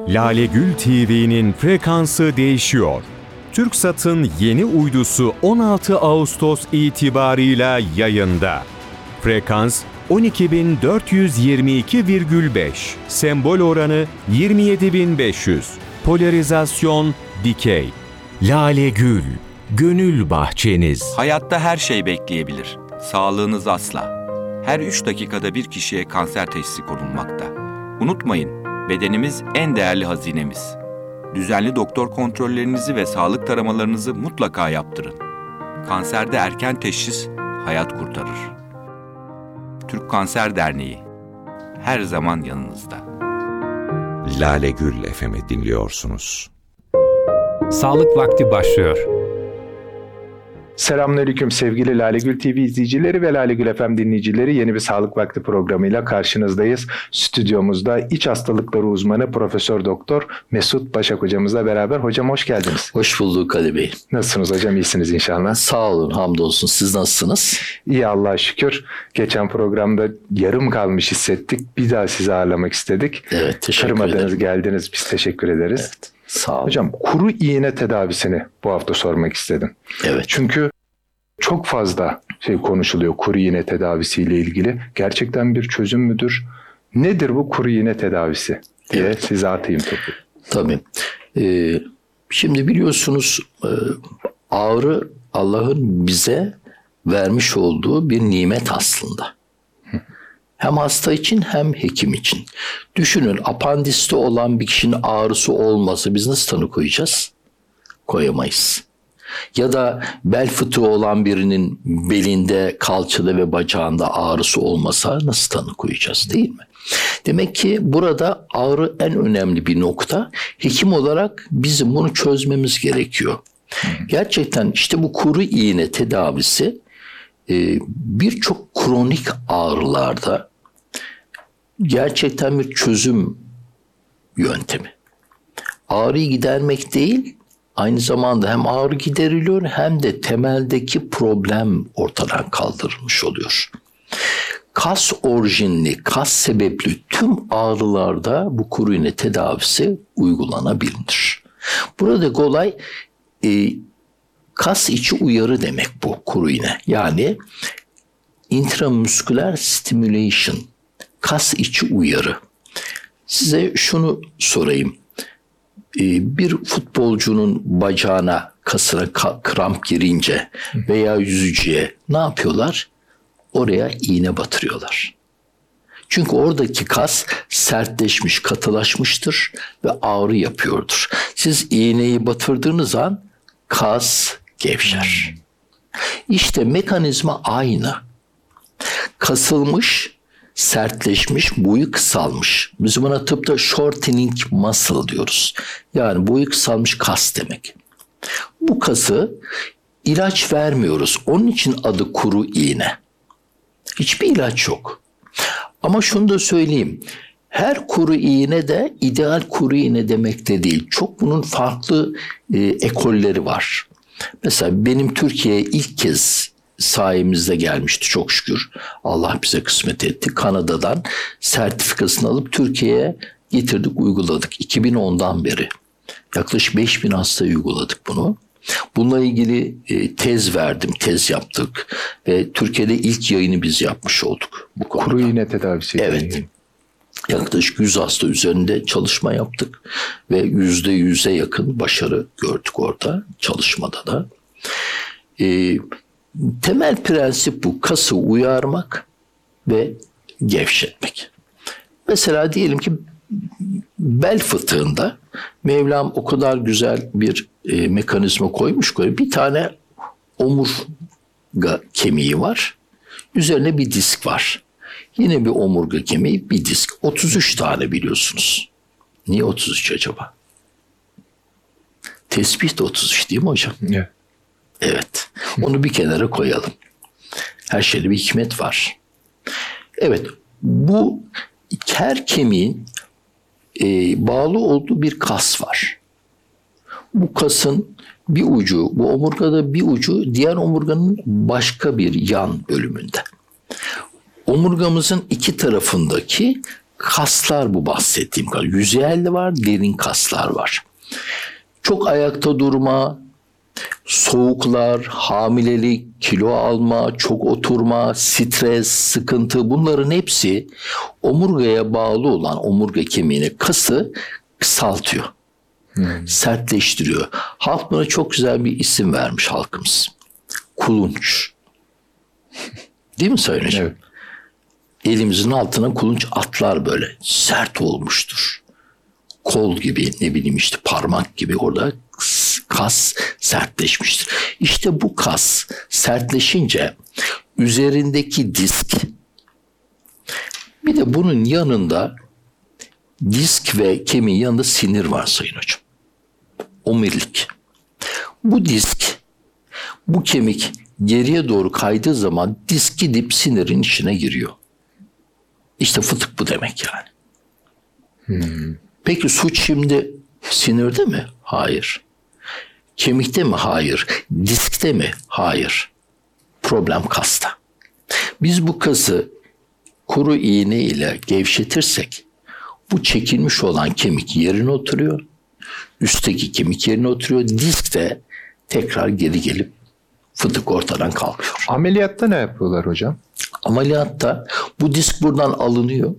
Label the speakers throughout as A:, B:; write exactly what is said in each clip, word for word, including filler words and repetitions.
A: Lale Gül T V'nin frekansı değişiyor. TürkSat'ın yeni uydusu on altı Ağustos itibarıyla yayında. Frekans on iki bin dört yüz yirmi iki virgül beş, sembol oranı yirmi yedi bin beş yüz, polarizasyon dikey. Lale Gül, gönül bahçeniz.
B: Hayatta her şey bekleyebilir, sağlığınız asla. Her üç dakikada bir kişiye kanser teşhisi konulmakta. Unutmayın, bedenimiz en değerli hazinemiz. Düzenli doktor kontrollerinizi ve sağlık taramalarınızı mutlaka yaptırın. Kanserde erken teşhis hayat kurtarır. Türk Kanser Derneği her zaman yanınızda.
C: Lale Gül F M'i dinliyorsunuz.
D: Sağlık Vakti başlıyor.
E: Selamünaleyküm sevgili Lale Gül T V izleyicileri ve Lale Gül F M dinleyicileri. Yeni bir Sağlık Vakti programıyla karşınızdayız. Stüdyomuzda iç hastalıkları uzmanı Profesör Doktor Mesut Başak hocamızla beraber. Hocam hoş geldiniz.
F: Hoş bulduk Ali Bey.
E: Nasılsınız hocam? İyisiniz inşallah.
F: Sağ olun, hamdolsun. Siz nasılsınız?
E: İyi Allah'a şükür. Geçen programda yarım kalmış hissettik. Bir daha sizi ağırlamak istedik.
F: Evet, teşekkür
E: Kırmadınız,
F: ederim.
E: geldiniz. Biz teşekkür ederiz.
F: Evet, sağ olun.
E: Hocam kuru iğne tedavisini bu hafta sormak istedim.
F: Evet.
E: Çünkü çok fazla şey konuşuluyor kuru iğne tedavisiyle ilgili. Gerçekten bir çözüm müdür? Nedir bu kuru iğne tedavisi diye
F: Evet.
E: size atayım topu.
F: Tabii. Ee, şimdi biliyorsunuz e, ağrı Allah'ın bize vermiş olduğu bir nimet aslında. Hem hasta için hem hekim için. Düşünün, apandiste olan bir kişinin ağrısı olmasa biz nasıl tanı koyacağız? Koyamayız. Ya da bel fıtığı olan birinin belinde, kalçada ve bacağında ağrısı olmasa nasıl tanı koyacağız, değil mi? Demek ki burada ağrı en önemli bir nokta. Hekim olarak bizim bunu çözmemiz gerekiyor. Gerçekten işte bu kuru iğne tedavisi e, birçok kronik ağrılarda gerçekten bir çözüm yöntemi. Ağrıyı gidermek değil, aynı zamanda hem ağrı gideriliyor hem de temeldeki problem ortadan kaldırılmış oluyor. Kas orijinli, kas sebepli tüm ağrılarda bu kuru iğne tedavisi uygulanabilir. Burada kolay e, kas içi uyarı demek bu kuru iğne. Yani intramusküler stimulation, kas içi uyarı. Size şunu sorayım. Bir futbolcunun bacağına, kasına kramp girince veya yüzücüye ne yapıyorlar? Oraya iğne batırıyorlar. Çünkü oradaki kas sertleşmiş, katılaşmıştır ve ağrı yapıyordur. Siz iğneyi batırdığınız an kas gevşer. İşte mekanizma aynı. Kasılmış, sertleşmiş, boyu kısalmış. Biz buna tıpta shortening muscle diyoruz. Yani boyu kısalmış kas demek. Bu kası ilaç vermiyoruz. Onun için adı kuru iğne. Hiçbir ilaç yok. Ama şunu da söyleyeyim. Her kuru iğne de ideal kuru iğne demek de değil. Çok bunun farklı e, ekolleri var. Mesela benim Türkiye'ye ilk kez sayemizde gelmişti çok şükür. Allah bize kısmet etti. Kanada'dan sertifikasını alıp Türkiye'ye getirdik, uyguladık. iki bin ondan beri. Yaklaşık beş bin hastaya uyguladık bunu. Bununla ilgili e, tez verdim, tez yaptık. Ve Türkiye'de ilk yayını biz yapmış olduk bu konuda.
E: Kuru iğne tedavisi.
F: Evet. Yaklaşık yüz hasta üzerinde çalışma yaptık. Ve yüzde yüze yakın başarı gördük orada, çalışmada da. E, temel prensip bu. Kası uyarmak ve gevşetmek. Mesela diyelim ki bel fıtığında Mevlam o kadar güzel bir e, mekanizma koymuş ki bir tane omurga kemiği var. Üzerine bir disk var. Yine bir omurga kemiği, bir disk. otuz üç tane biliyorsunuz. Niye otuz üç acaba? Tesbih de otuz üç değil mi hocam?
E: Evet.
F: Evet. Onu bir kenara koyalım. Her şeyde bir hikmet var. Evet. Bu her kemiğin e, bağlı olduğu bir kas var. Bu kasın bir ucu, bu omurgada bir ucu diğer omurganın başka bir yan bölümünde. Omurgamızın iki tarafındaki kaslar bu bahsettiğim kadar. Yüzeyel de var, derin kaslar var. Çok ayakta durma, soğuklar, hamilelik, kilo alma, çok oturma, stres, sıkıntı, bunların hepsi omurgaya bağlı olan omurga kemiğine, kası kısaltıyor. Hmm. Sertleştiriyor. Halk buna çok güzel bir isim vermiş halkımız. Kulunç. Değil mi Sayın Hocam? Evet. Elimizin altına kulunç atlar böyle. Sert olmuştur. Kol gibi, ne bileyim işte parmak gibi orada kas sertleşmiştir. İşte bu kas sertleşince üzerindeki disk, bir de bunun yanında disk ve kemiğin yanında sinir var Sayın Hocam. Omurilik. Bu disk, bu kemik geriye doğru kaydığı zaman disk gidip sinirin içine giriyor. İşte fıtık bu demek yani. Hmm. Peki suç şimdi sinirde mi? Hayır. Kemikte mi? Hayır. Diskte mi? Hayır. Problem kasta. Biz bu kası kuru iğne ile gevşetirsek bu çekilmiş olan kemik yerine oturuyor. Üstteki kemik yerine oturuyor. Disk de tekrar geri gelip fıtık ortadan kalkıyor.
E: Ameliyatta ne yapıyorlar hocam?
F: Ameliyatta bu disk buradan alınıyor.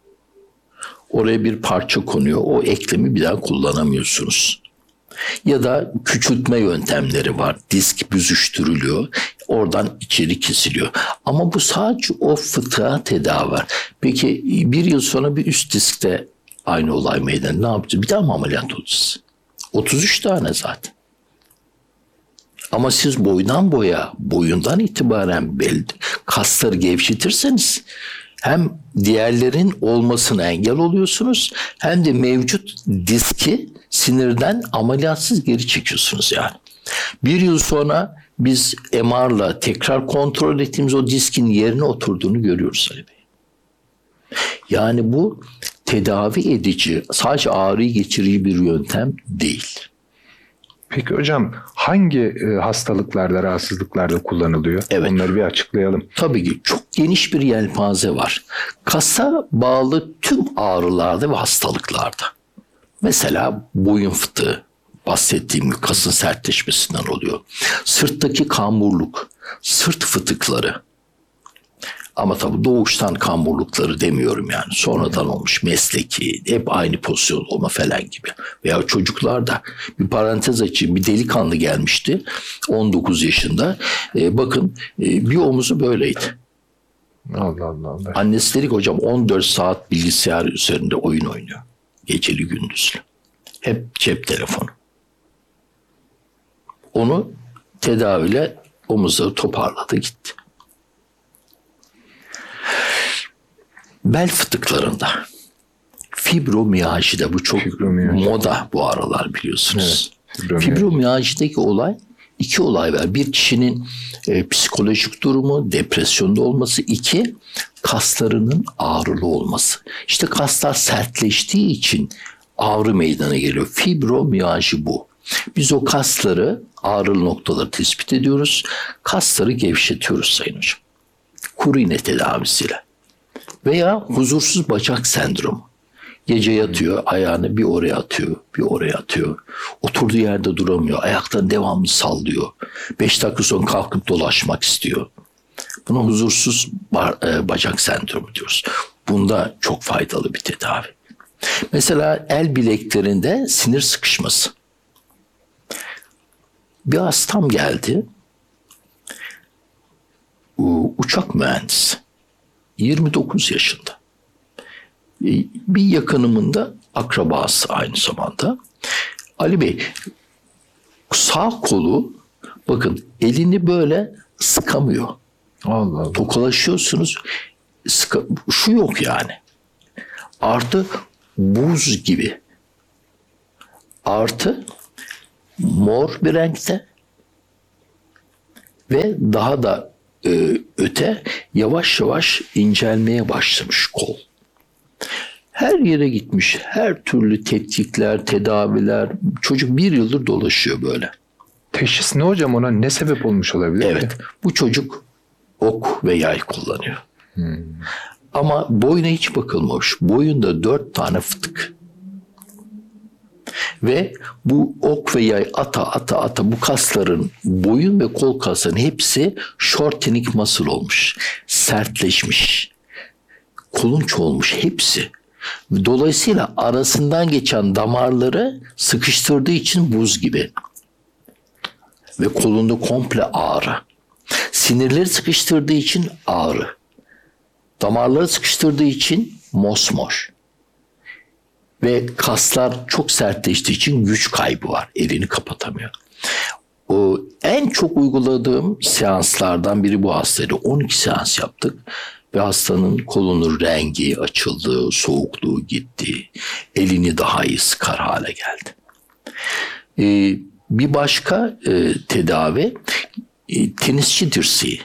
F: Oraya bir parça konuyor. O eklemi bir daha kullanamıyorsunuz. Ya da küçültme yöntemleri var. Disk büzüştürülüyor. Oradan içeri kesiliyor. Ama bu sadece o fıtığa tedavi var. Peki bir yıl sonra bir üst diskte aynı olay meydana, ne yapacağız? Bir daha mı ameliyat olacağız? otuz üç tane zaten. Ama siz boydan boya, boyundan itibaren belli kasları gevşetirseniz hem diğerlerin olmasına engel oluyorsunuz, hem de mevcut diski sinirden ameliyatsız geri çekiyorsunuz yani. Bir yıl sonra biz M R'la tekrar kontrol ettiğimiz o diskin yerine oturduğunu görüyoruz Ali Bey. Yani bu tedavi edici, sadece ağrıyı geçirici bir yöntem değil.
E: Peki hocam hangi e, hastalıklarda, rahatsızlıklarda kullanılıyor?
F: Evet.
E: Onları bir açıklayalım.
F: Tabii ki çok geniş bir yelpaze var. Kasa bağlı tüm ağrılarda ve hastalıklarda. Mesela boyun fıtığı, bahsettiğim gibi kasın sertleşmesinden oluyor. Sırttaki kamburluk, sırt fıtıkları. Ama tabii doğuştan kamburlukları demiyorum yani. Sonradan olmuş mesleki, hep aynı pozisyon olma falan gibi. Veya çocuklarda bir parantez açayım, bir delikanlı gelmişti on dokuz yaşında. Ee, bakın e, bir omuzu böyleydi.
E: Allah Allah Allah.
F: Annesi dedi ki hocam on dört saat bilgisayar üzerinde oyun oynuyor. Geceli gündüzlü. Hep cep telefonu. Onu tedaviyle omuzları toparladı gitti. Bel fıtıklarında, fibromiyajide, bu çok Fibromiyaj. moda bu aralar biliyorsunuz. Evet, fibromiyajideki olay, iki olay var. Bir, kişinin e, psikolojik durumu, depresyonda olması. İki, kaslarının ağrılı olması. İşte kaslar sertleştiği için ağrı meydana geliyor. Fibromiyajı bu. Biz o kasları, ağrılı noktaları tespit ediyoruz. Kasları gevşetiyoruz Sayın Hocam. Kuru iğne tedavisiyle. Veya huzursuz bacak sendromu. Gece yatıyor, ayağını bir oraya atıyor, bir oraya atıyor. Oturduğu yerde duramıyor, ayaktan devamlı sallıyor. Beş dakika sonra kalkıp dolaşmak istiyor. Buna huzursuz bacak sendromu diyoruz. Bunda çok faydalı bir tedavi. Mesela el bileklerinde sinir sıkışması. Bir hastam geldi. Uçak mühendisi. yirmi dokuz yaşında. Bir yakınımın da akrabası aynı zamanda. Ali Bey, sağ kolu, bakın elini böyle sıkamıyor.
E: Allah Allah.
F: Tokalaşıyorsunuz. Sıka, şu yok yani. Artı buz gibi. Artı mor bir renkte ve daha da e, öte yavaş yavaş incelmeye başlamış kol. Her yere gitmiş, her türlü tetkikler, tedaviler. Çocuk bir yıldır dolaşıyor böyle.
E: Teşhis ne hocam, ona ne sebep olmuş olabilir?
F: Evet, ki? Bu çocuk ok ve yay kullanıyor. Hmm. ama boyuna hiç bakılmamış. Boyunda dört tane fıtık. Ve bu ok ve yay ata ata ata bu kasların, boyun ve kol kasların hepsi shortening muscle olmuş. Sertleşmiş. Kulunç olmuş hepsi. Dolayısıyla arasından geçen damarları sıkıştırdığı için buz gibi. Ve kolunda komple ağrı. Sinirleri sıkıştırdığı için ağrı. Damarları sıkıştırdığı için mosmor. Ve kaslar çok sertleştiği için güç kaybı var. Elini kapatamıyor. O en çok uyguladığım seanslardan biri bu hastaydı. on iki seans yaptık. Ve hastanın kolunun rengi açıldı, soğukluğu gitti. Elini daha iyi sıkar hale geldi. Ee, bir başka e, tedavi e, tenisçi dirseği.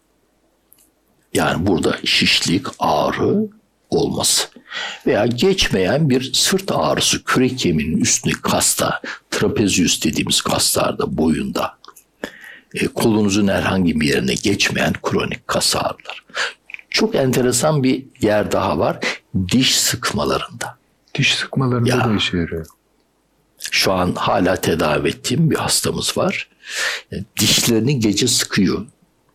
F: Yani burada şişlik, ağrı olması. Veya geçmeyen bir sırt ağrısı, kürek kemiğinin üstündeki kasta, trapezius dediğimiz kaslarda, boyunda, e, kolunuzun herhangi bir yerine geçmeyen kronik kas ağrıları. Çok enteresan bir yer daha var. Diş sıkmalarında.
E: Diş sıkmalarında
F: Ya.
E: da işe yarıyor.
F: Şu an hala tedavi ettiğim bir hastamız var. E, Dişlerini gece sıkıyor.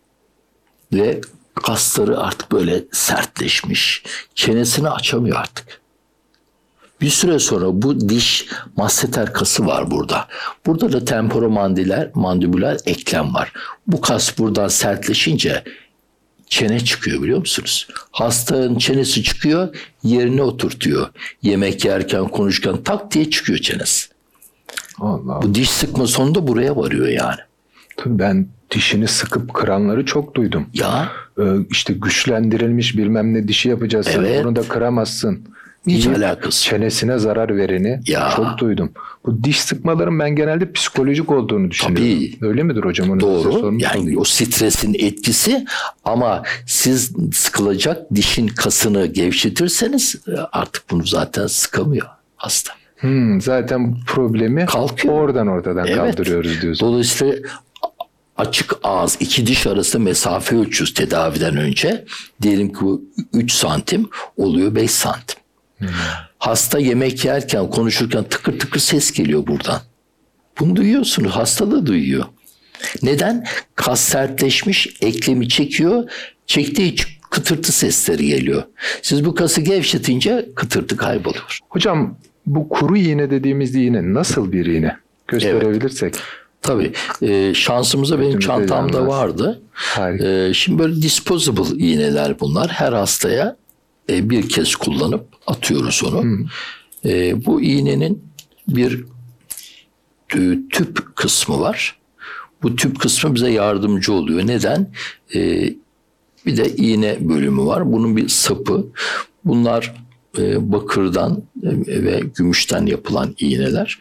F: Ve kasları artık böyle sertleşmiş. Çenesini açamıyor artık. Bir süre sonra bu diş masseter kası var burada. Burada da temporomandibular mandibüler eklem var. Bu kas buradan sertleşince çene çıkıyor, biliyor musunuz? Hastanın çenesi çıkıyor, yerine oturtuyor. Yemek yerken, konuşurken tak diye çıkıyor çenesi.
E: Allah Allah.
F: Bu diş sıkma sonunda buraya varıyor yani.
E: Tabii ben dişini sıkıp kıranları çok duydum.
F: Ya
E: Ee, işte güçlendirilmiş bilmem ne dişi yapacağız. Sen
F: Evet.
E: Bunu da kıramazsın.
F: hiç
E: İyi,
F: alakası.
E: Çenesine zarar vereni
F: Ya.
E: çok duydum. Bu diş sıkmaların ben genelde psikolojik olduğunu düşünüyorum.
F: Tabii.
E: Öyle midir hocam? Onu size
F: Doğru.
E: sormuş
F: Yani
E: olayım.
F: o stresin etkisi, ama siz sıkılacak dişin kasını gevşetirseniz artık bunu zaten sıkamıyor hasta.
E: Hmm, zaten problemi
F: Kalkıyor.
E: oradan ortadan
F: Evet.
E: kaldırıyoruz diyorsun.
F: Dolayısıyla açık ağız, iki diş arasında mesafe ölçüyoruz tedaviden önce. Diyelim ki bu üç santim oluyor beş santim.
E: Hmm.
F: Hasta yemek yerken, konuşurken tıkır tıkır ses geliyor buradan. Bunu duyuyorsunuz. Hasta da duyuyor. Neden? Kas sertleşmiş, eklemi çekiyor. Çektiği için kıtırtı sesleri geliyor. Siz bu kası gevşetince kıtırtı kayboluyor.
E: Hocam bu kuru iğne dediğimiz iğne nasıl bir iğne? Gösterebilirsek.
F: Tabii. E, şansımıza benim
E: Bütünüzde
F: çantamda
E: yalnız.
F: vardı.
E: Harika.
F: E, şimdi böyle disposable iğneler bunlar. Her hastaya e, bir kez kullanıp atıyoruz onu. E, bu iğnenin bir e, tüp kısmı var. Bu tüp kısmı bize yardımcı oluyor. Neden? E, bir de iğne bölümü var. Bunun bir sapı. Bunlar e, bakırdan e, ve gümüşten yapılan iğneler.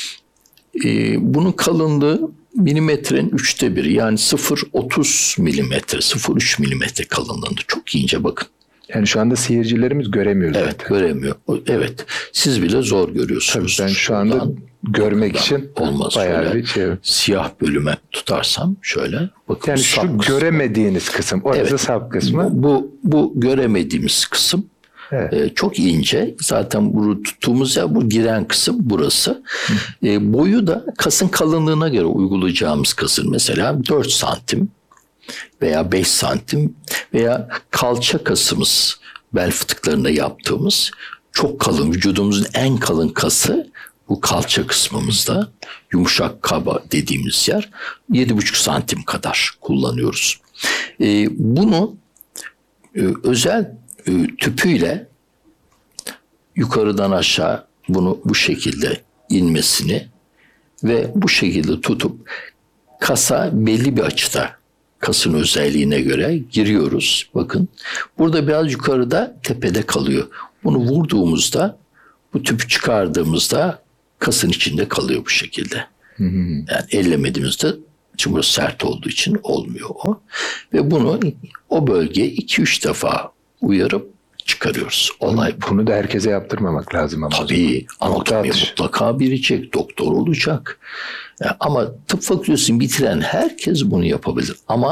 F: E, bunun kalınlığı milimetrenin üçte biri. Yani sıfır virgül otuz milimetre, sıfır virgül üç milimetre kalınlığında. Çok ince, bakın.
E: Yani şu anda seyircilerimiz göremiyor
F: Evet,
E: zaten.
F: göremiyor. O- Evet, siz bile zor görüyorsunuz.
E: Ben şu anda
F: Buradan
E: görmek
F: yakından
E: için
F: olmaz.
E: bayağı
F: Şöyle
E: bir şey.
F: siyah bölüme tutarsam şöyle. Bakın,
E: Yani
F: sap
E: şu
F: kısmı.
E: göremediğiniz kısım, orası
F: Evet.
E: sap kısmı.
F: Bu, bu, bu göremediğimiz kısım
E: Evet.
F: e, çok ince. Zaten bunu tuttuğumuz yer, bu giren kısım burası. E, boyu da kasın kalınlığına göre uygulayacağımız kasın mesela dört santim veya beş santim veya kalça kasımız, bel fıtıklarında yaptığımız çok kalın, vücudumuzun en kalın kası bu kalça kısmımızda, yumuşak kaba dediğimiz yer yedi buçuk santim kadar kullanıyoruz. E, bunu e, özel e, tüpüyle yukarıdan aşağı bunu bu şekilde inmesini ve bu şekilde tutup kasa belli bir açıda, kasın özelliğine göre giriyoruz. Bakın burada biraz yukarıda, tepede kalıyor. Bunu vurduğumuzda, bu tüpü çıkardığımızda kasın içinde kalıyor bu şekilde. Yani ellemediğimizde, çünkü burası sert olduğu için olmuyor o. Ve bunu o bölgeye iki üç defa uyarıp çıkarıyoruz. Olay bu.
E: Bunu da herkese yaptırmamak lazım ama.
F: Tabii,
E: Nokta
F: anatomi
E: atış.
F: mutlaka bilecek, doktor olacak. Ya, ama tıp fakültesini bitiren herkes bunu yapabilir. Ama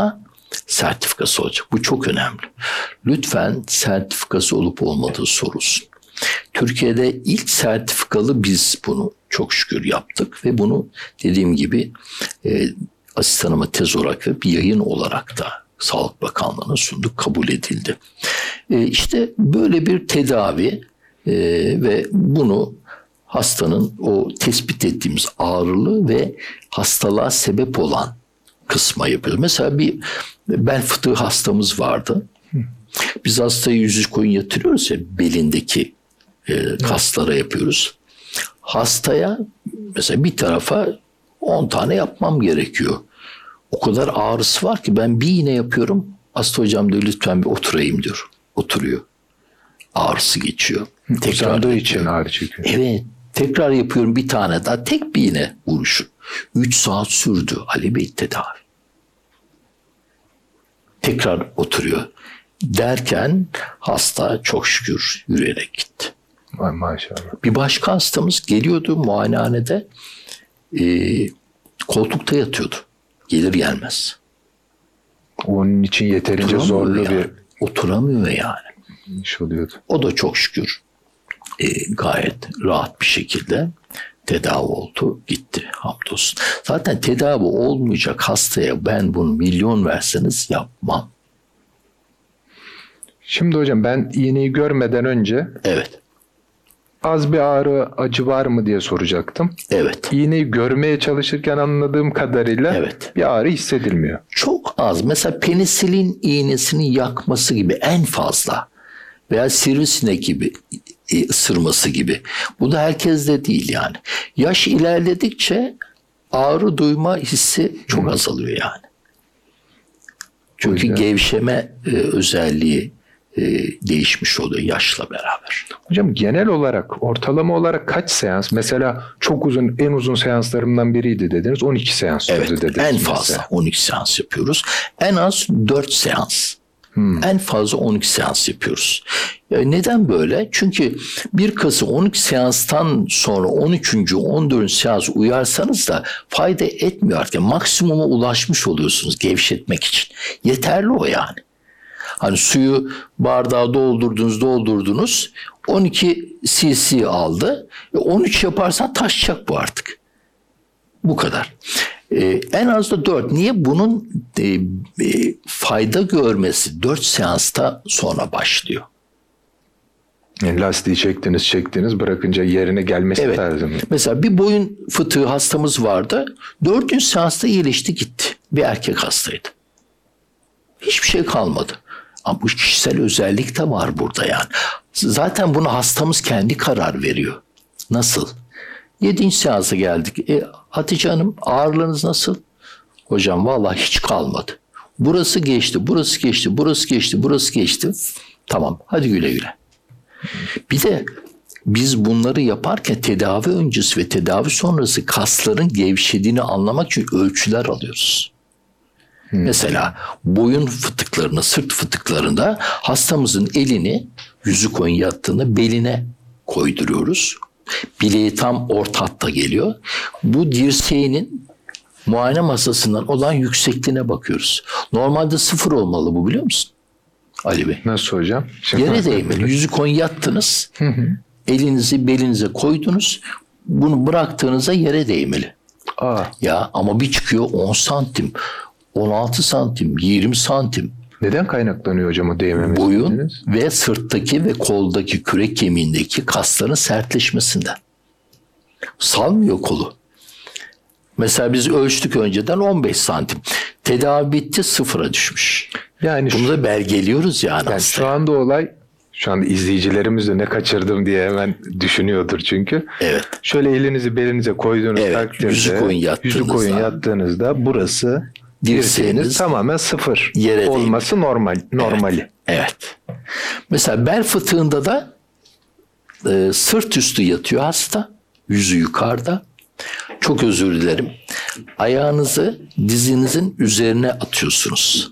F: sertifikası olacak. Bu çok önemli. Lütfen sertifikası olup olmadığı sorulsun. Türkiye'de ilk sertifikalı biz bunu çok şükür yaptık ve bunu dediğim gibi e, asistanıma tez olarak ve bir yayın olarak da Sağlık Bakanlığı'na sunduk, kabul edildi. E, işte böyle bir tedavi e, ve bunu hastanın o tespit ettiğimiz ağrılı ve hastalığa sebep olan kısma yapıyoruz. Mesela bir bel fıtığı hastamız vardı. Biz hastayı yüzü koyun yatırıyoruz ya, belindeki e, kaslara yapıyoruz. Hastaya mesela bir tarafa on tane yapmam gerekiyor. O kadar ağrısı var ki ben bir iğne yapıyorum. Hasta hocam diyor lütfen bir oturayım diyor. Oturuyor. Ağrısı geçiyor.
E: Uzandığı için ağrı çekiyor.
F: Evet. Tekrar yapıyorum bir tane daha. Tek bir iğne vuruşu. Üç saat sürdü Ali Bey tedavi. Tekrar oturuyor. Derken hasta çok şükür yürüyerek gitti.
E: Ay maşallah.
F: Bir başka hastamız geliyordu muayenehanede. E, koltukta yatıyordu. Gelir gelmez.
E: Onun için yeterince
F: Oturamıyor
E: zorlu
F: yani.
E: bir
F: Oturamıyor yani.
E: iş oluyordu.
F: O da çok şükür e, gayet rahat bir şekilde tedavi oldu, gitti hamdolsun. Zaten tedavi olmayacak hastaya ben bunu milyon verseniz yapmam.
E: Şimdi hocam ben iğneyi görmeden önce
F: Evet,
E: az bir ağrı, acı var mı diye soracaktım.
F: evet.
E: İğneyi görmeye çalışırken anladığım kadarıyla
F: Evet.
E: bir ağrı hissedilmiyor.
F: Çok az. Mesela penisilin iğnesini yakması gibi en fazla veya sivrisinek gibi e, ısırması gibi. Bu da herkeste değil yani. Yaş ilerledikçe ağrı duyma hissi çok azalıyor yani. Çünkü
E: Öyle.
F: gevşeme e, özelliği e, değişmiş oluyor yaşla beraber.
E: Hocam genel olarak ortalama olarak kaç seans? Mesela çok uzun, en uzun seanslarımdan biriydi dediniz. on iki seans sürdü
F: Evet,
E: dediniz.
F: en
E: mesela.
F: fazla on iki seans yapıyoruz. En az dört seans. Hmm. En fazla on iki seans yapıyoruz. Yani neden böyle? Çünkü bir kası on iki seanstan sonra on üçüncü on dördüncü seans uyarsanız da fayda etmiyor artık. Maksimuma ulaşmış oluyorsunuz gevşetmek için. Yeterli o yani. Hani suyu bardağa doldurdunuz doldurdunuz on iki cc aldı. on üç yaparsan taşacak bu artık. Bu kadar. Ee, en az da dört. Niye? Bunun e, e, fayda görmesi dört seansta sonra başlıyor.
E: Yani lastiği çektiniz çektiniz bırakınca yerine gelmesi
F: Evet.
E: lazım.
F: Mesela bir boyun fıtığı hastamız vardı. Dördüncü seansta iyileşti gitti. Bir erkek hastaydı. Hiçbir şey kalmadı. Ama bu kişisel özellik de var burada yani. Zaten bunu hastamız kendi karar veriyor. Nasıl? Yedinci seansa geldik. E, Hatice Hanım ağrılarınız nasıl? Hocam vallahi hiç kalmadı. Burası geçti, burası geçti, burası geçti, burası geçti. Tamam hadi güle güle. Bir de biz bunları yaparken tedavi öncesi ve tedavi sonrası kasların gevşediğini anlamak için ölçüler alıyoruz. Hmm. Mesela boyun fıtıklarında, sırt fıtıklarında hastamızın elini yüzü koyun yattığında beline koyduruyoruz. Bileği tam orta hatta geliyor. Bu dirseğinin muayene masasından olan yüksekliğine bakıyoruz. Normalde sıfır olmalı bu biliyor musun Ali Bey?
E: Nasıl hocam? Şimdi
F: Yere değmeli. Yüzü koyun yattınız. Hı hı. Elinizi belinize koydunuz. Bunu bıraktığınızda yere değmeli.
E: Aa.
F: Ya ama bir çıkıyor on santim, on altı santim, yirmi santim.
E: Neden kaynaklanıyor hocam o değmemesi?
F: Boyun
E: dediniz?
F: ve sırttaki ve koldaki kürek kemiğindeki kasların sertleşmesinden. Salmıyor kolu. Mesela biz ölçtük önceden on beş santim. Tedavi bitti sıfıra düşmüş.
E: Yani
F: Bunu
E: şu,
F: da belgeliyoruz yani.
E: yani şu anda olay, şu anda izleyicilerimiz de ne kaçırdım diye hemen düşünüyordur çünkü.
F: Evet.
E: Şöyle elinizi belinize koyduğunuz
F: Evet,
E: takdirde,
F: yüzü koyun yattığınızda,
E: yüzü koyun yattığınızda burası
F: dirseğiniz
E: dirseğiniz tamamen sıfır
F: yere
E: olması
F: değmiyor.
E: normal, normali.
F: Evet. evet. Mesela bel fıtığında da e, sırt üstü yatıyor hasta. Yüzü yukarıda. Çok özür dilerim. Ayağınızı dizinizin üzerine atıyorsunuz.